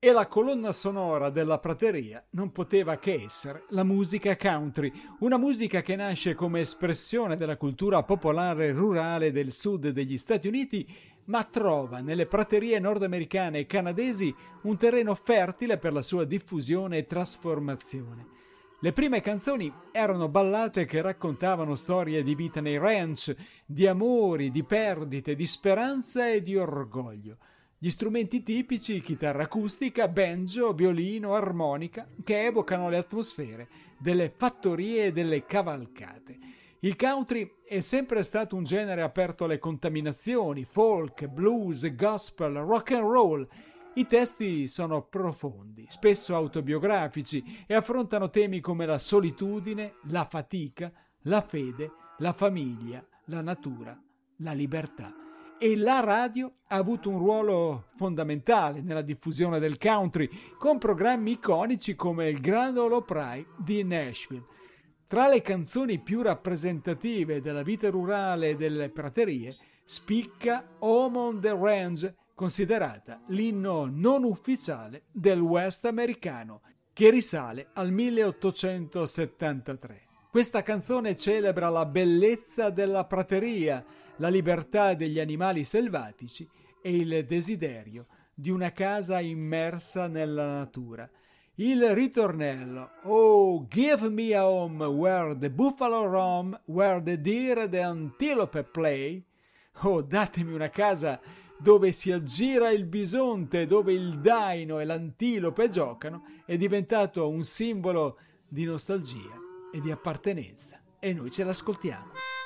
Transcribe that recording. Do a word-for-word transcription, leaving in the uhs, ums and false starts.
E la colonna sonora della prateria non poteva che essere la musica country, una musica che nasce come espressione della cultura popolare rurale del sud degli Stati Uniti, ma trova nelle praterie nordamericane e canadesi un terreno fertile per la sua diffusione e trasformazione. Le prime canzoni erano ballate che raccontavano storie di vita nei ranch, di amori, di perdite, di speranza e di orgoglio. Gli strumenti tipici, chitarra acustica, banjo, violino, armonica, che evocano le atmosfere delle fattorie e delle cavalcate. Il country è sempre stato un genere aperto alle contaminazioni, folk, blues, gospel, rock and roll. I testi sono profondi, spesso autobiografici e affrontano temi come la solitudine, la fatica, la fede, la famiglia, la natura, la libertà. E la radio ha avuto un ruolo fondamentale nella diffusione del country, con programmi iconici come il Grand Ole Opry di Nashville. Tra le canzoni più rappresentative della vita rurale e delle praterie spicca Home on the Range, considerata l'inno non ufficiale del West americano, che risale al milleottocentosettantatré. Questa canzone celebra la bellezza della prateria, la libertà degli animali selvatici e il desiderio di una casa immersa nella natura. Il ritornello "Oh, give me a home where the buffalo roam, where the deer and the antelope play", oh, datemi una casa dove si aggira il bisonte, dove il daino e l'antilope giocano, è diventato un simbolo di nostalgia e di appartenenza. E noi ce l'ascoltiamo.